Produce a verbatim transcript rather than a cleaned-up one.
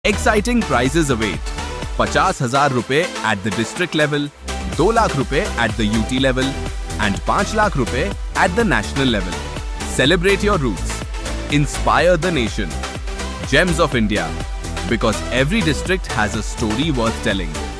Exciting prizes await. पचास हजार रुपए at the district level, दो लाख रुपए at the U T level, and पाँच लाख रुपए at the national level. Celebrate your roots. Inspire the nation. Gems of India. Because every district has a story worth telling.